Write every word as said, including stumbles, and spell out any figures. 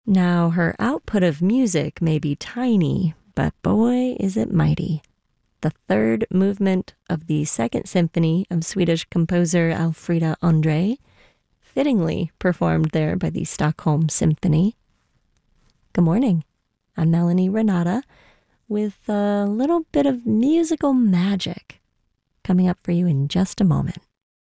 Now, her output of music may be tiny, but boy, is it mighty. The third movement of the Second Symphony of Swedish composer Alfrida André, fittingly performed there by the Stockholm Symphony. Good morning. I'm Melanie Renata with a little bit of musical magic coming up for you in just a moment.